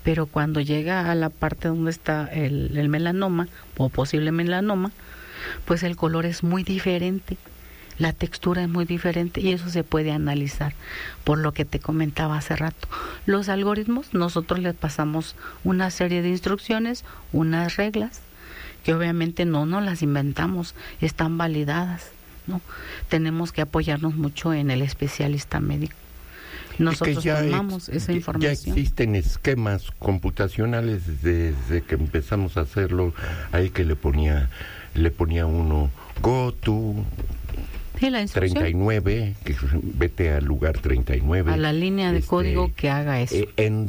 pero cuando llega a la parte donde está el melanoma o posible melanoma, pues el color es muy diferente, la textura es muy diferente y eso se puede analizar, por lo que te comentaba hace rato. Los algoritmos, nosotros les pasamos una serie de instrucciones, unas reglas, que obviamente no nos las inventamos, están validadas, ¿no? Tenemos que apoyarnos mucho en el especialista médico. Nosotros tomamos esa información. Ya existen esquemas computacionales desde que empezamos a hacerlo, ahí que le ponía uno go to sí, la 39, que vete al lugar 39. A la línea de código que haga eso. End,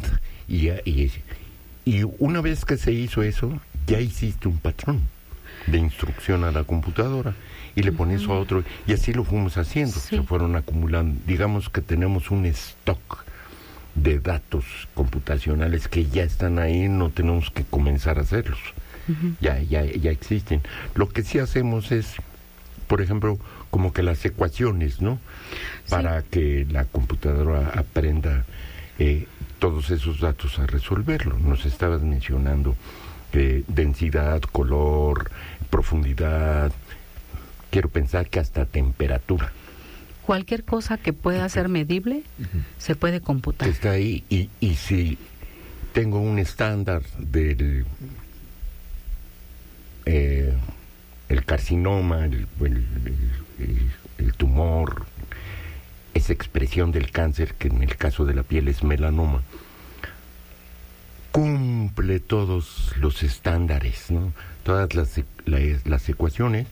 y una vez que se hizo eso, ya hiciste un patrón de instrucción a la computadora y le pones a otro, y así lo fuimos haciendo. Sí. Se fueron acumulando. Digamos que tenemos un stock de datos computacionales que ya están ahí, no tenemos que comenzar a hacerlos. Ya existen. Lo que sí hacemos es, por ejemplo, como que las ecuaciones, ¿no? Para que la computadora aprenda todos esos datos a resolverlo. Nos estabas mencionando densidad, color, profundidad, quiero pensar que hasta temperatura. Cualquier cosa que pueda ser medible se puede computar. Está ahí, y si tengo un estándar del el carcinoma, el tumor, esa expresión del cáncer, que en el caso de la piel es melanoma, cumple todos los estándares, ¿no? Todas las ecuaciones,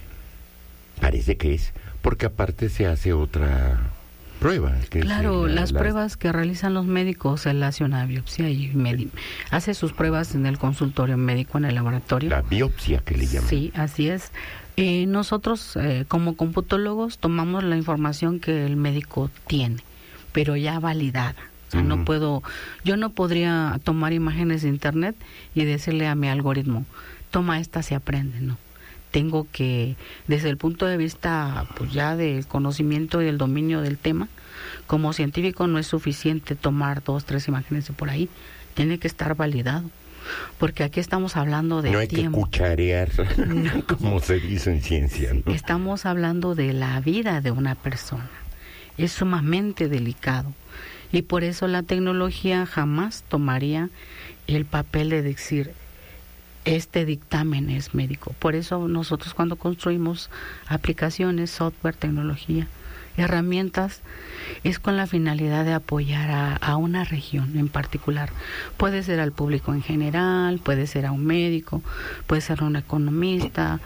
parece que es, porque aparte se hace otra prueba. Claro, las pruebas que realizan los médicos, él hace una biopsia y hace sus pruebas en el consultorio médico, en el laboratorio. La biopsia que le llaman. Sí, así es. Nosotros como computólogos tomamos la información que el médico tiene, pero ya validada. O sea, yo no podría tomar imágenes de internet y decirle a mi algoritmo, toma esta, se aprende, ¿no? Tengo que, desde el punto de vista pues ya del conocimiento y del dominio del tema, como científico no es suficiente tomar 2, 3 imágenes de por ahí, tiene que estar validado, porque aquí estamos hablando de tiempo. No hay que cucharear, como se dice en ciencia, ¿no? Estamos hablando de la vida de una persona, es sumamente delicado, y por eso la tecnología jamás tomaría el papel de decir, este dictamen es médico. Por eso nosotros cuando construimos aplicaciones, software, tecnología, herramientas, es con la finalidad de apoyar a una región en particular. Puede ser al público en general, puede ser a un médico, puede ser a un economista,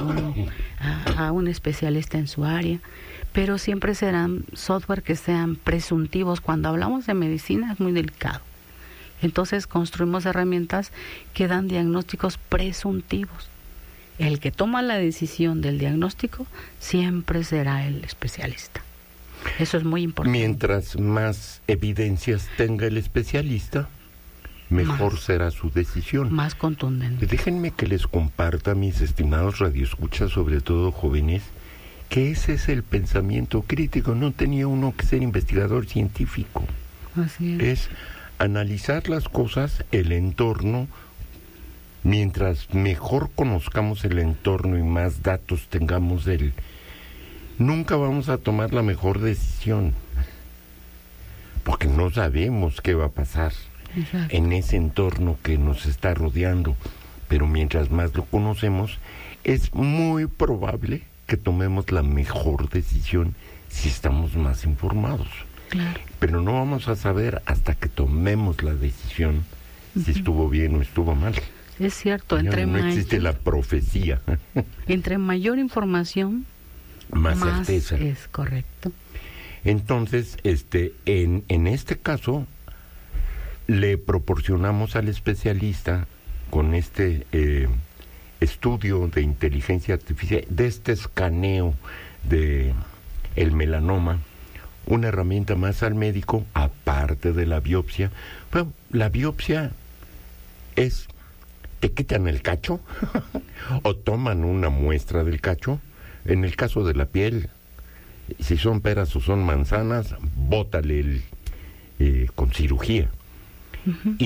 a un especialista en su área, pero siempre serán software que sean presuntivos. Cuando hablamos de medicina es muy delicado. Entonces construimos herramientas que dan diagnósticos presuntivos. El que toma la decisión del diagnóstico siempre será el especialista. Eso es muy importante. Mientras más evidencias tenga el especialista, mejor será su decisión. Más contundente. Déjenme que les comparta, mis estimados radioescuchas, sobre todo jóvenes, que ese es el pensamiento crítico. No tenía uno que ser investigador científico. Así es. Es analizar las cosas, el entorno. Mientras mejor conozcamos el entorno y más datos tengamos de él, nunca vamos a tomar la mejor decisión, porque no sabemos qué va a pasar. Exacto. En ese entorno que nos está rodeando. Pero mientras más lo conocemos, es muy probable que tomemos la mejor decisión si estamos más informados. Claro. Pero no vamos a saber hasta que tomemos la decisión si estuvo bien o estuvo mal. Es cierto, no existe la profecía. Entre mayor información, más certeza. Es correcto. Entonces, en este caso, le proporcionamos al especialista con este estudio de inteligencia artificial, de este escaneo de el melanoma, una herramienta más al médico, aparte de la biopsia. Bueno, la biopsia es, te quitan el cacho o toman una muestra del cacho. En el caso de la piel, si son peras o son manzanas, bótale con cirugía.